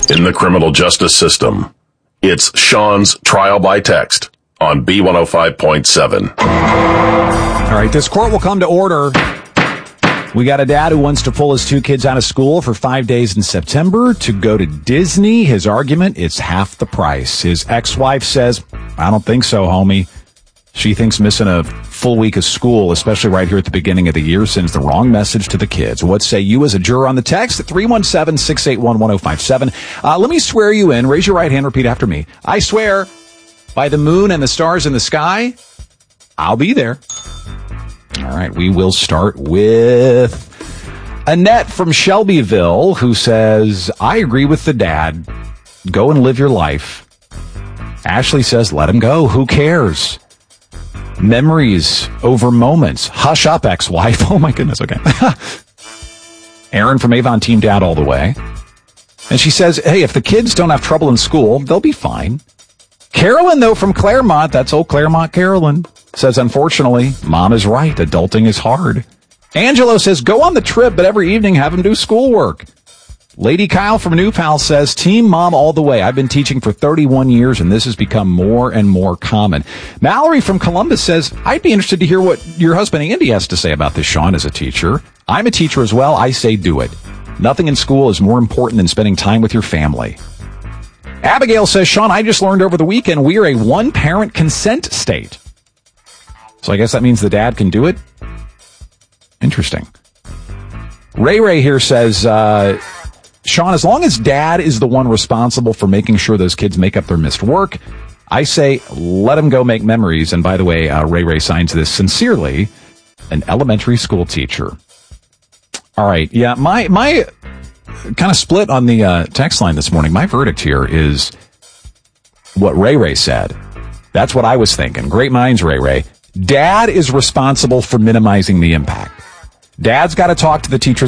in the criminal justice system. It's Sean's Trial by Text on B105.7. All right, this court will come to order. We got a dad who wants to pull his 2 kids out of school for 5 days in September to go to Disney. His argument, it's half the price. His ex-wife says, I don't think so, homie. She thinks missing a full week of school, especially right here at the beginning of the year, sends the wrong message to the kids. What say you as a juror on the text at 317-681-1057? Let me swear you in. Raise your right hand. Repeat after me. I swear by the moon and the stars in the sky, I'll be there. All right, we will start with Annette from Shelbyville, who says, I agree with the dad. Go and live your life. Ashley says, let him go. Who cares? Memories over moments. Hush up, ex-wife. Oh, my goodness. Okay. Aaron from Avon, Team Dad all the way. And she says, hey, if the kids don't have trouble in school, they'll be fine. Carolyn, though, from Claremont, that's old Claremont Carolyn, says, unfortunately, mom is right. Adulting is hard. Angelo says, go on the trip, but every evening have him do schoolwork. Lady Kyle from New Pal says, team mom all the way. I've been teaching for 31 years, and this has become more and more common. Mallory from Columbus says, I'd be interested to hear what your husband Andy has to say about this, Sean, as a teacher. I'm a teacher as well. I say do it. Nothing in school is more important than spending time with your family. Abigail says, Sean, I just learned over the weekend we are a one-parent consent state. So I guess that means the dad can do it? Interesting. Ray here says, Sean, as long as dad is the one responsible for making sure those kids make up their missed work, I say let them go make memories. And by the way, Ray signs this sincerely, an elementary school teacher. All right. Yeah, my kind of split on the text line this morning. My verdict here is what Ray said. That's what I was thinking. Great minds, Ray. Dad is responsible for minimizing the impact. Dad's got to talk to the teachers